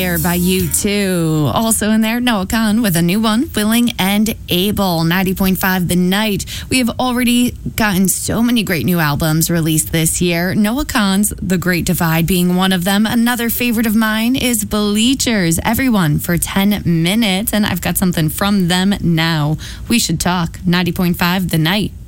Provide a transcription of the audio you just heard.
Fire by U2. Also in there, Noah Kahan with a new one, Willing and Able. 90.5 The Night. We have already gotten so many great new albums released this year. Noah Kahan's The Great Divide being one of them. Another favorite of mine is Bleachers, Everyone for 10 minutes. And I've got something from them now. We should talk. 90.5 The Night.